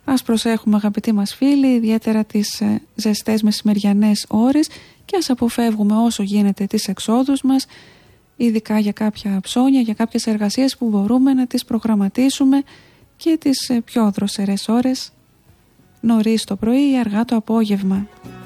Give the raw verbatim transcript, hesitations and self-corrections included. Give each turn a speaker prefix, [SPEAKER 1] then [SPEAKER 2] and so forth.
[SPEAKER 1] Ας προσέχουμε, αγαπητοί μας φίλοι, ιδιαίτερα τις ε, ζεστές μεσημεριανές ώρες, και ας αποφεύγουμε όσο γίνεται τις εξόδους μας, ειδικά για κάποια ψώνια, για κάποιες εργασίες που μπορούμε να τις προγραμματίσουμε και τις ε, πιο δροσερές ώρες, νωρίς το πρωί ή αργά το απόγευμα.